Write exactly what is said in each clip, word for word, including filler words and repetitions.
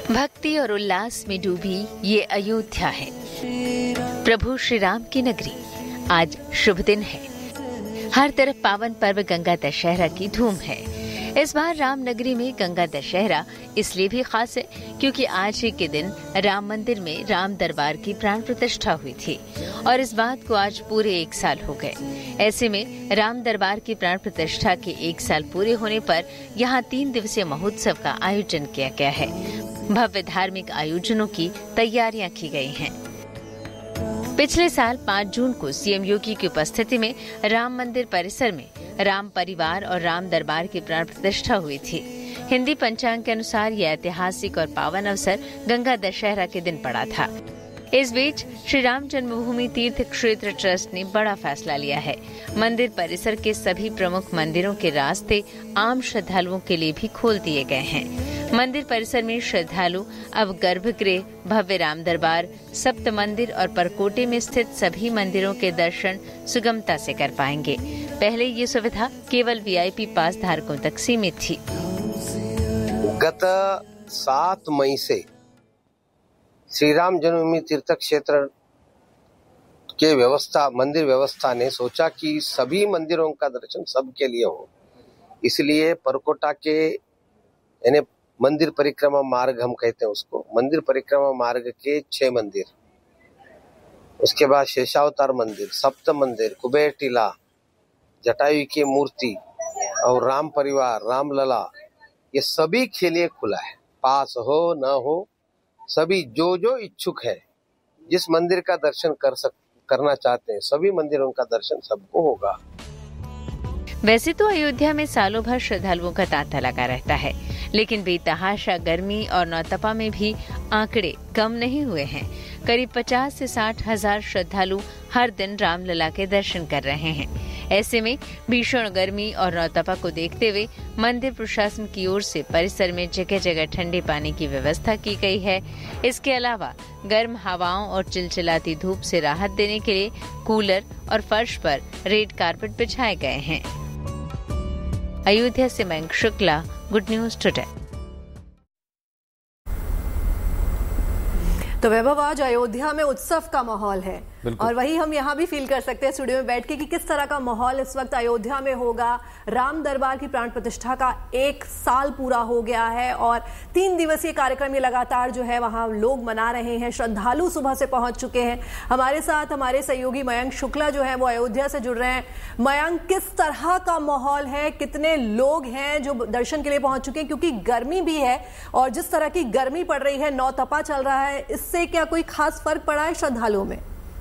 भक्ति और उल्लास में डूबी ये अयोध्या है, प्रभु श्री राम की नगरी। आज शुभ दिन है, हर तरफ पावन पर्व गंगा दशहरा की धूम है। इस बार राम नगरी में गंगा दशहरा इसलिए भी खास है क्योंकि आज ही के दिन राम मंदिर में राम दरबार की प्राण प्रतिष्ठा हुई थी और इस बात को आज पूरे एक साल हो गए। ऐसे में राम दरबार की प्राण प्रतिष्ठा के एक साल पूरे होने पर यहाँ तीन दिवसीय महोत्सव का आयोजन किया गया है। भव्य धार्मिक आयोजनों की तैयारियां की गई हैं। पिछले साल पाँच जून को सीएम योगी की उपस्थिति में राम मंदिर परिसर में राम परिवार और राम दरबार की प्राण प्रतिष्ठा हुई थी। हिंदी पंचांग के अनुसार यह ऐतिहासिक और पावन अवसर गंगा दशहरा के दिन पड़ा था। इस बीच श्री राम जन्मभूमि तीर्थ क्षेत्र ट्रस्ट ने बड़ा फैसला लिया है। मंदिर परिसर के सभी प्रमुख मंदिरों के रास्ते आम श्रद्धालुओं के लिए भी खोल दिए गए हैं। मंदिर परिसर में श्रद्धालु अब गर्भगृह, भव्य राम दरबार, सप्त मंदिर और परकोटे में स्थित सभी मंदिरों के दर्शन सुगमता से कर पाएंगे। पहले ये सुविधा केवल वीआईपी पास धारकों तक सीमित थी। गत सात मई से श्री राम जन्मभूमि तीर्थ क्षेत्र के व्यवस्था मंदिर व्यवस्था ने सोचा कि सभी मंदिरों का दर्शन सबके लिए हो, इसलिए परकोटा के यानी मंदिर परिक्रमा मार्ग हम कहते हैं उसको, मंदिर परिक्रमा मार्ग के छह मंदिर, उसके बाद शेषावतार मंदिर, सप्त मंदिर, कुबेर टीला, जटायु की मूर्ति और राम परिवार, रामलला, ये सभी के लिए खुला है। पास हो न हो, सभी जो जो इच्छुक है, जिस मंदिर का दर्शन कर सक करना चाहते हैं, सभी मंदिरों का दर्शन सबको होगा। वैसे तो अयोध्या में सालों भर श्रद्धालुओं का तांता लगा रहता है, लेकिन बेतहाशा गर्मी और नौतपा में भी आंकड़े कम नहीं हुए हैं। करीब पचास से साठ हजार श्रद्धालु हर दिन रामलला के दर्शन कर रहे हैं। ऐसे में भीषण गर्मी और नौतपा को देखते हुए मंदिर प्रशासन की ओर से परिसर में जगह जगह ठंडे पानी की व्यवस्था की गई है। इसके अलावा गर्म हवाओं और चिलचिलाती धूप से राहत देने के लिए कूलर और फर्श पर रेड कारपेट बिछाए गए हैं। अयोध्या से Mayank Shukla, good news today. तो वैभव, आज अयोध्या में उत्सव का माहौल है और वही हम यहाँ भी फील कर सकते हैं स्टूडियो में बैठ के कि किस तरह का माहौल इस वक्त अयोध्या में होगा। राम दरबार की प्राण प्रतिष्ठा का एक साल पूरा हो गया है और तीन दिवसीय कार्यक्रम ये लगातार जो है वहाँ लोग मना रहे हैं। श्रद्धालु सुबह से पहुंच चुके हैं। हमारे साथ हमारे सहयोगी मयंक शुक्ला जो है वो अयोध्या से जुड़ रहे हैं। मयंक, किस तरह का माहौल है, कितने लोग हैं जो दर्शन के लिए पहुंच चुके हैं, क्योंकि गर्मी भी है और जिस तरह की गर्मी पड़ रही है, नौतपा चल रहा है, इससे क्या कोई खास फर्क पड़ा है श्रद्धालुओं में?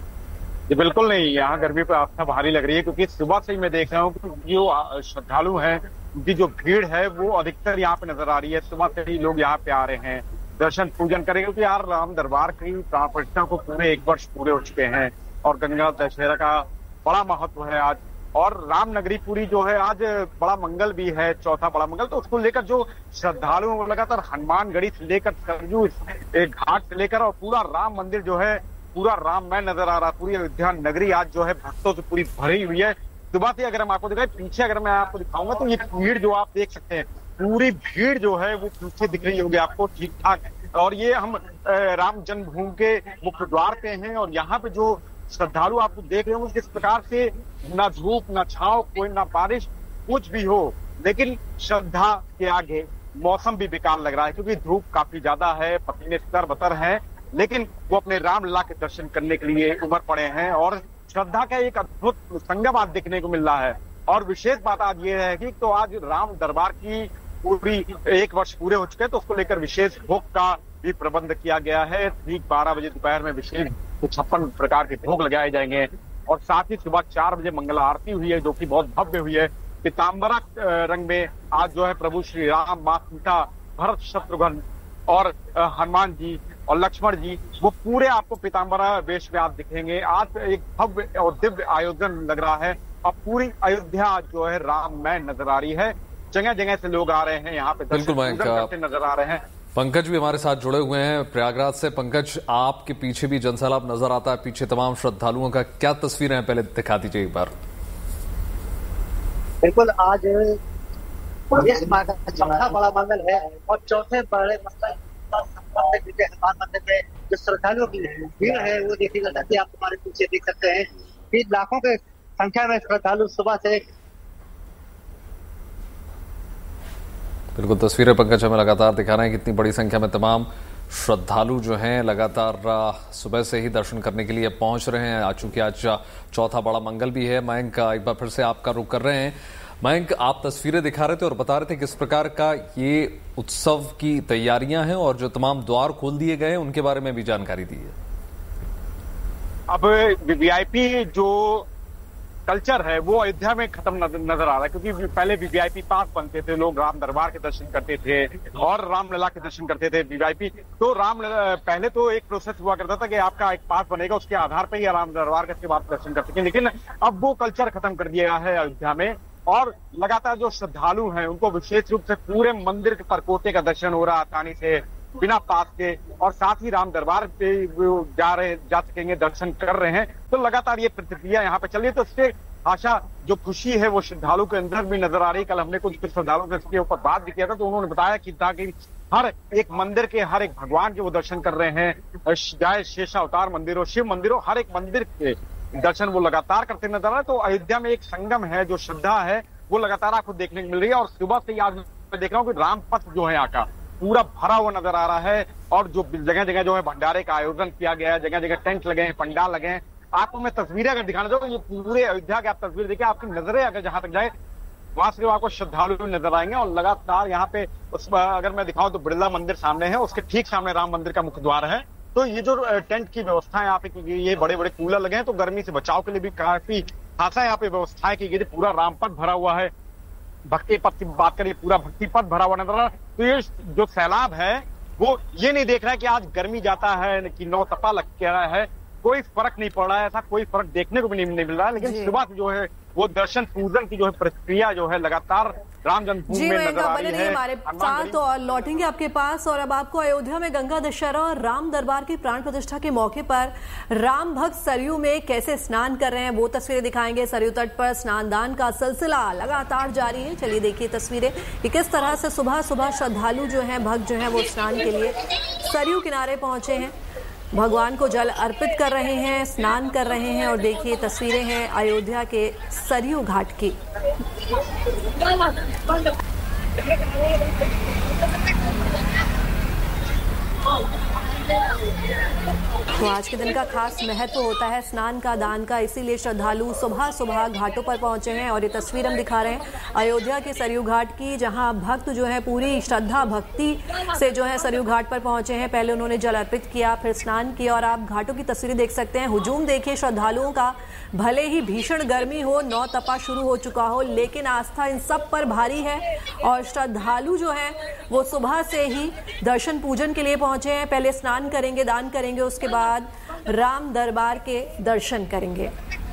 जी बिल्कुल नहीं, यहाँ गर्मी पर आस्था भारी लग रही है क्योंकि सुबह से ही मैं देख रहा हूँ कि जो श्रद्धालु हैं उनकी जो भीड़ है वो अधिकतर यहाँ पे नजर आ रही है। सुबह से ही लोग यहाँ पे आ रहे हैं, दर्शन पूजन करेंगे क्योंकि यार राम दरबार की प्राण प्रतिष्ठा को पूरे एक वर्ष पूरे हो चुके हैं और गंगा दशहरा का बड़ा महत्व है आज। और राम नगरी पूरी जो है आज बड़ा मंगल भी है, चौथा बड़ा मंगल, तो उसको लेकर जो श्रद्धालुओं को लगातार हनुमानगढ़ी से लेकर सरयू घाट से लेकर और पूरा राम मंदिर जो है पूरा राममय नजर आ रहा है। पूरी अयोध्या नगरी आज जो है भक्तों से पूरी भरी हुई है। सुबह से अगर हम आपको दिखाएं, पीछे अगर मैं आपको दिखाऊंगा तो ये भीड़ जो आप देख सकते हैं, पूरी भीड़ जो है वो पीछे दिख रही होगी आपको ठीक ठाक। और ये हम राम जन्मभूमि के मुख्य द्वार पे हैं और यहाँ पे जो श्रद्धालु आपको देख रहे हो किस प्रकार से ना धूप ना छांव, कोई ना बारिश, कुछ भी हो, लेकिन श्रद्धा के आगे मौसम भी बेकार लग रहा है क्योंकि धूप काफी ज्यादा है, पसीने तर बतर है, लेकिन वो अपने रामलला के दर्शन करने के लिए उमड़ पड़े हैं और श्रद्धा का एक अद्भुत संगम आज देखने को मिल रहा है। और विशेष बात आज ये है कि तो आज राम दरबार की पूरी एक वर्ष पूरे हो चुके हैं तो उसको लेकर विशेष भोग का भी प्रबंध किया गया है। ठीक बारह बजे दोपहर में विशेष छप्पन प्रकार के भोग लगाए जाएंगे और साथ ही सुबह चार बजे मंगला आरती हुई है जो कि बहुत भव्य हुई है। पीताम्बरा रंग में आज जो है प्रभु श्री राम, माँ सीता, भरत, शत्रुघ्न और हनुमान जी और लक्ष्मण जी वो पूरे आपको पीताम्बरा वेश में आप दिखेंगे। आज एक भव्य और दिव्य आयोजन लग रहा है। अब पूरी अयोध्या जो है राममय नजर आ रही है। जगह जगह से लोग आ रहे हैं यहाँ पे दर्शन करते नजर आ रहे हैं। पंकज भी हमारे साथ जुड़े हुए हैं प्रयागराज से। पंकज, आपके पीछे भी जनसैलाब नजर आता है, पीछे तमाम श्रद्धालुओं का, क्या तस्वीरें हैं पहले दिखा दीजिए एक बार। बिल्कुल, आज इस माह का चौथा बड़ा मंगल है और चौथे बड़े मंगल हनुमान मंदिर में जो श्रद्धालुओं की भीड़ है वो देखी जा सकती है। आप हमारे पीछे देख सकते हैं कि लाखों के संख्या में श्रद्धालु सुबह से। बिल्कुल तस्वीरें पंकज हमें लगातार दिखा रहे हैं कितनी बड़ी संख्या में तमाम श्रद्धालु जो हैं लगातार सुबह से ही दर्शन करने के लिए पहुंच रहे हैं। आज चूंकि आज चौथा बड़ा मंगल भी है। मयंक, एक बार फिर से आपका रुख कर रहे हैं। मयंक, आप तस्वीरें दिखा रहे थे और बता रहे थे किस प्रकार का ये उत्सव की तैयारियां हैं और जो तमाम द्वार खोल दिए गए हैं उनके बारे में भी जानकारी दी है। अब वीवीआईपी जो कल्चर है वो अयोध्या में खत्म नजर आ रहा है, क्योंकि पहले वीवीआईपी पास बनते थे, लोग राम दरबार के दर्शन करते थे और रामलला के दर्शन करते थे। वीवीआईपी तो राम पहले तो एक प्रोसेस हुआ करता था कि आपका एक पास बनेगा, उसके आधार पर ही राम दरबार के बाद दर्शन कर सकें, लेकिन अब वो कल्चर खत्म कर दिया है अयोध्या में। और लगातार जो श्रद्धालु हैं उनको विशेष रूप से पूरे मंदिर के परकोटे का दर्शन हो रहा आसानी से बिना पास के, और साथ ही राम दरबार पे जा रहे जा सकेंगे, दर्शन कर रहे हैं। तो लगातार ये प्रतिक्रिया यहाँ पे चल रही है। तो इससे आशा जो खुशी है वो श्रद्धालु के अंदर भी नजर आ रही है। कल हमने कुछ श्रद्धालुओं से इसके ऊपर बात भी किया था, तो उन्होंने बताया कि ताकि हर एक मंदिर के हर एक भगवान के वो दर्शन कर रहे हैं, चाहे शेषावतार मंदिर हो, शिव मंदिर हो, हर एक मंदिर के दर्शन वो लगातार करते नजर आ रहे हैं। तो अयोध्या में एक संगम है, जो श्रद्धा है वो लगातार आपको देखने को मिल रही है। और सुबह से आज मैं देख रहा हूँ कि राम पथ जो है यहाँ का पूरा भरा हुआ नजर आ रहा है, और जो जगह जगह जो है भंडारे का आयोजन किया गया है, जगह जगह टेंट लगे हैं, पंडाल लगे हैं। आपको मैं तस्वीरें अगर दिखाना चाहूँ, ये पूरे अयोध्या की आप तस्वीर देखिए, आपकी नजरें अगर जहां तक जाए वहां से आपको श्रद्धालु नजर आएंगे। और लगातार यहाँ पे उस अगर मैं दिखाऊं तो बिरला मंदिर सामने है, उसके ठीक सामने राम मंदिर का मुख्य द्वार है। तो ये जो टेंट की व्यवस्था है यहाँ पे, क्योंकि ये बड़े बड़े कूलर लगे हैं, तो गर्मी से बचाव के लिए भी काफी खासा यहाँ पे व्यवस्थाएं की गई। पूरा रामपथ भरा हुआ है। भक्ति पथ की बात करिए, पूरा भक्ति पथ भरा हुआ नजर आ रहा है। तो ये जो सैलाब है वो ये नहीं देख रहा है कि आज गर्मी जाता है कि नौ तपा लग के रहा है, कोई फर्क नहीं पड़ रहा है। ऐसा कोई फर्क देखने को भी नहीं, नहीं मिल रहा है। लेकिन सुबह जो है वो दर्शन पूजन की जो है प्रक्रिया जो है लगातार राम जन्मभूमि में नजर आ रही है। हमारे साथ और लौटेंगे आपके पास। और अब आपको अयोध्या में गंगा दशहरा और राम दरबार की प्राण प्रतिष्ठा के मौके पर राम भक्त सरयू में कैसे स्नान कर रहे हैं वो तस्वीरें दिखाएंगे। सरयू तट पर स्नानदान का सिलसिला लगातार जारी है। चलिए देखिए तस्वीरें कि किस तरह से सुबह सुबह श्रद्धालु जो हैं, भक्त जो हैं, वो स्नान के लिए सरयू किनारे पहुंचे हैं, भगवान को जल अर्पित कर रहे हैं, स्नान कर रहे हैं। और देखिए तस्वीरें हैं अयोध्या के सरयू घाट की। तो आज के दिन का खास महत्व होता है स्नान का, दान का, इसीलिए श्रद्धालु सुबह सुबह घाटों पर पहुंचे हैं। और ये तस्वीर हम दिखा रहे हैं अयोध्या के सरयू घाट की, जहां भक्त जो है पूरी श्रद्धा भक्ति से जो है सरयू घाट पर पहुंचे हैं। पहले उन्होंने जल अर्पित किया, फिर स्नान किया। और आप घाटों की तस्वीरें देख सकते हैं। हुजूम देखिए श्रद्धालुओं का। भले ही भीषण गर्मी हो, नौ तपा शुरू हो चुका हो, लेकिन आस्था इन सब पर भारी है। और श्रद्धालु जो है वो सुबह से ही दर्शन पूजन के लिए पहुंचे हैं। पहले स्नान करेंगे, दान करेंगे, उसके बाद राम दरबार के दर्शन करेंगे।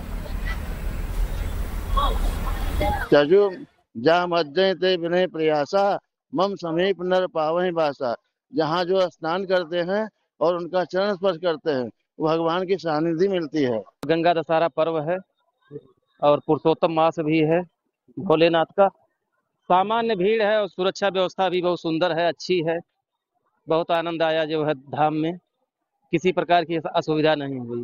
जजु जा मज्जय ते विनय प्रयासा मम समीप नर पावहि बासा। जहाँ जो स्नान करते हैं और उनका चरण स्पर्श करते हैं भगवान की सानिध्य मिलती है। गंगा दशहरा पर्व है और पुरुषोत्तम मास भी है भोलेनाथ का। सामान्य भीड़ है और सुरक्षा व्यवस्था भी बहुत सुंदर है, अच्छी है। बहुत आनंद आया जो है धाम में, किसी प्रकार की असुविधा नहीं हुई।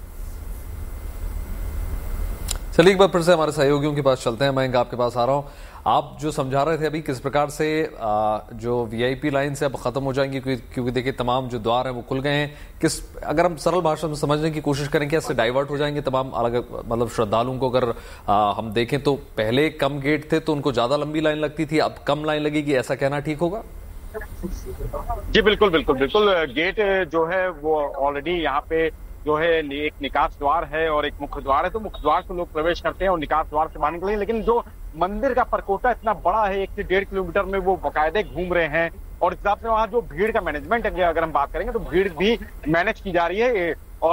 चलिए एक बार फिर से हमारे सहयोगियों के पास चलते हैं। मैं आपके पास आ रहा हूँ। आप जो समझा रहे थे अभी किस प्रकार से जो वीआईपी लाइन से अब खत्म हो जाएंगी, क्योंकि देखिए तमाम जो द्वार हैं वो खुल गए हैं। किस अगर हम सरल भाषा में समझने की कोशिश करें कि इससे डाइवर्ट हो जाएंगे तमाम अलग, मतलब श्रद्धालुओं को अगर आ, हम देखें तो पहले कम गेट थे तो उनको ज्यादा लंबी लाइन लगती थी, अब कम लाइन लगेगी, ऐसा कहना ठीक होगा? जी बिल्कुल बिल्कुल बिल्कुल। गेट जो है वो ऑलरेडी यहाँ पे जो है एक निकास द्वार है और एक मुख्य द्वार है। तो मुख्य द्वार से लोग प्रवेश करते हैं और निकास द्वार से बाहर निकलेंगे। लेकिन जो मंदिर का परकोटा इतना बड़ा है, एक से डेढ़ किलोमीटर में वो बाकायदे घूम रहे हैं। और इस हिसाब से वहाँ जो भीड़ का मैनेजमेंट है, अगर हम बात करेंगे तो भीड़ भी मैनेज की जा रही है। और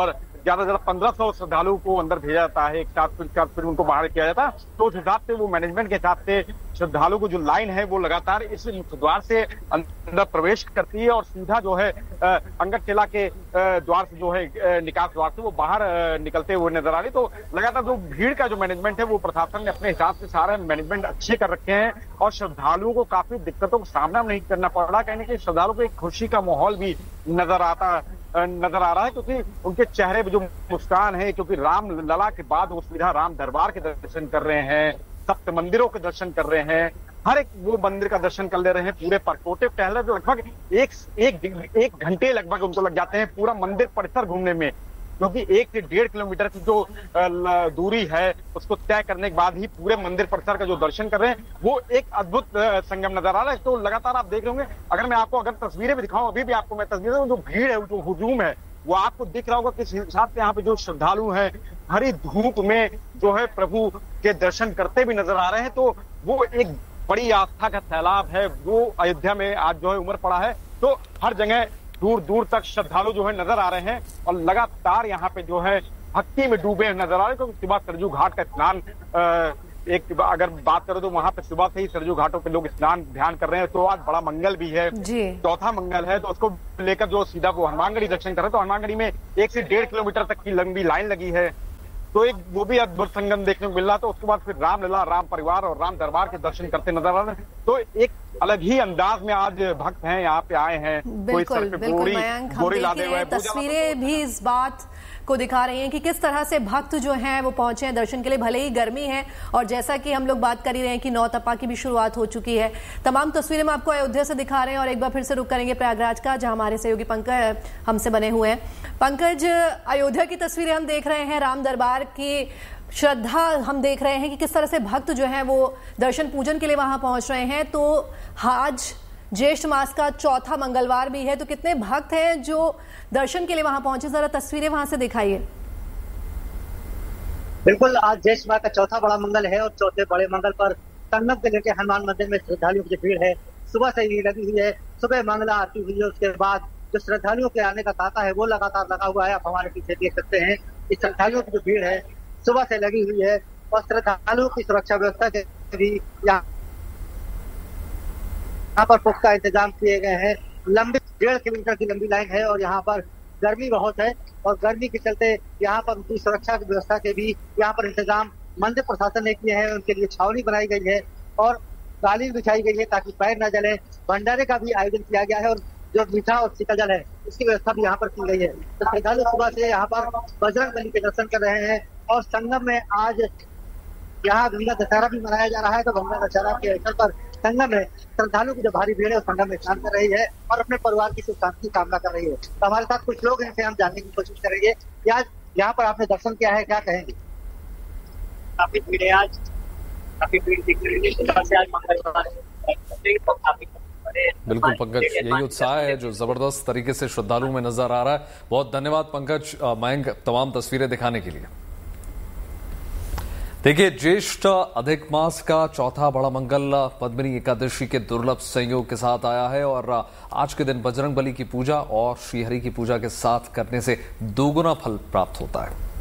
ज्यादा से ज्यादा पंद्रह सौ श्रद्धालुओं को अंदर भेजा जाता है एक साथ, फिर फिर उनको बाहर किया जाता है। तो उस हिसाब से वो मैनेजमेंट के हिसाब से श्रद्धालुओं को जो लाइन है वो लगातार इस मुख्य द्वार से अंदर प्रवेश करती है और सीधा जो है अंगरचेला के द्वार से जो है निकास द्वार से वो बाहर निकलते हुए नजर आ रही। तो लगातार जो भीड़ का जो मैनेजमेंट है वो प्रशासन ने अपने हिसाब से सारे मैनेजमेंट अच्छे कर रखे हैं और श्रद्धालुओं को काफी दिक्कतों का सामना नहीं करना पड़ रहा। कहने के श्रद्धालुओं को एक खुशी का माहौल भी नजर आता नजर आ रहा है, क्योंकि उनके चेहरे पे जो मुस्कान है, क्योंकि राम लला के बाद वो सीधा राम दरबार के दर्शन कर रहे हैं, सप्त मंदिरों के दर्शन कर रहे हैं, हर एक वो मंदिर का दर्शन कर ले रहे हैं। पूरे परकोटे टहल रहे, लगभग एक एक एक घंटे लगभग उनको लग जाते हैं पूरा मंदिर परिसर घूमने में, क्योंकि एक से डेढ़ किलोमीटर की जो दूरी है उसको तय करने के बाद ही पूरे मंदिर परिसर का जो दर्शन कर रहे हैं वो एक अद्भुत संगम नजर आ रहा है। तो लगातार आप देख रहे होंगे, अगर मैं आपको अगर तस्वीरें भी दिखाऊं, अभी भी आपको मैं तस्वीरें, जो भीड़ है, जो हुजूम है, वो आपको दिख रहा होगा किस हिसाब से यहाँ पे जो श्रद्धालु हैं हरी धूप में जो है प्रभु के दर्शन करते भी नजर आ रहे हैं। तो वो एक बड़ी आस्था का सैलाब है वो अयोध्या में आज जो है उमड़ पड़ा है। तो हर जगह दूर दूर तक श्रद्धालु जो है नजर आ रहे हैं और लगातार यहाँ पे जो है भक्ति में डूबे नजर आ रहे हैं, क्योंकि सुबह सरजू घाट का स्नान एक अगर बात करो तो वहां पे सुबह से ही सरजू घाटों पे लोग स्नान ध्यान कर रहे हैं। तो आज बड़ा मंगल भी है, चौथा मंगल है, तो उसको लेकर जो सीधा वो हनुमानगढ़ी दर्शन कर रहे हैं। तो हनुमानगढ़ी में एक से डेढ़ किलोमीटर तक की लंबी लाइन लगी है, तो एक वो भी अद्भुत संगम देखने को मिल रहा। तो उसके बाद फिर रामलला, राम परिवार और राम दरबार के दर्शन करते नजर आ रहे हैं। तो एक अलग ही अंदाज में आज भक्त हैं यहाँ पे आए हैं। बिल्कुल बिल्कुल मयंक, हम देख रहे हैं तस्वीरें भी इस बात को दिखा रही हैं कि किस तरह से भक्त जो हैं वो पहुंचे हैं दर्शन के लिए। भले ही गर्मी है और जैसा कि हम लोग बात कर ही रहे हैं कि नौ तपा की भी शुरुआत हो चुकी है। तमाम तस्वीरें हम आपको अयोध्या से दिखा रहे हैं और एक बार फिर से रुक करेंगे प्रयागराज का, जहां हमारे सहयोगी पंकज हमसे बने हुए हैं। पंकज, अयोध्या की तस्वीरें हम देख रहे हैं, राम दरबार की श्रद्धा हम देख रहे हैं कि किस तरह से भक्त जो हैं वो दर्शन पूजन के लिए वहां पहुंच रहे हैं। तो आज ज्येष्ठ मास का चौथा मंगलवार भी है, तो कितने भक्त हैं जो दर्शन के लिए वहां पहुंचे, जरा तस्वीरें वहां से दिखाइए। बिल्कुल, आज ज्येष्ठ मास का चौथा बड़ा मंगल है और चौथे बड़े मंगल पर संगम से लेकर हनुमान मंदिर में श्रद्धालुओं की भीड़ है, सुबह से ही लगी हुई है। सुबह मंगला आरती हुई है, उसके बाद जो श्रद्धालुओं के आने का तांता है वो लगातार लगा हुआ है। आप हमारे पीछे देख सकते हैं, इस श्रद्धालुओं की जो भीड़ है सुबह से लगी हुई है और श्रद्धालुओं की सुरक्षा व्यवस्था के भी यहाँ यहाँ पर पुख्ता इंतजाम किए गए हैं। लंबी डेढ़ किलोमीटर की लंबी लाइन है और यहाँ पर गर्मी बहुत है और गर्मी के चलते यहाँ पर उनकी सुरक्षा की व्यवस्था के भी यहाँ पर इंतजाम मंदिर प्रशासन ने किए हैं। उनके लिए छावनी बनाई गई है और कालीन बिछाई गई है ताकि पैर न जले। भंडारे का भी आयोजन किया गया है और जो मीठा और शीतल जल है उसकी व्यवस्था भी यहाँ पर की गई है। तो श्रद्धालु सुबह से यहाँ पर बजरंग बली के दर्शन कर रहे हैं और संगम में आज यहाँ गंगा दशहरा भी मनाया जा रहा है। तो गंगा दशहरा के अवसर पर संगम में श्रद्धालुओं की जो भारी भीड़ है संगम में स्नान कर रही है और अपने परिवार की सुख शांति की कामना कर रही है। तो हमारे साथ कुछ लोग हैं, हम जानने की कोशिश करेंगे कि आज यहाँ पर आपने दर्शन किया है, क्या कहेंगे? काफी भीड़ है आज, काफी भीड़ दिख रही है, आज मंगलवार है। बिल्कुल पंकज, यही उत्साह है जो जबरदस्त तरीके से श्रद्धालुओं में नजर आ रहा है। बहुत धन्यवाद पंकज, मयंक, तमाम तस्वीरें दिखाने के लिए। देखिए, ज्येष्ठ अधिक मास का चौथा बड़ा मंगल पद्मिनी एकादशी के दुर्लभ संयोग के साथ आया है और आज के दिन बजरंग बली की पूजा और श्रीहरि की पूजा के साथ करने से दोगुना फल प्राप्त होता है।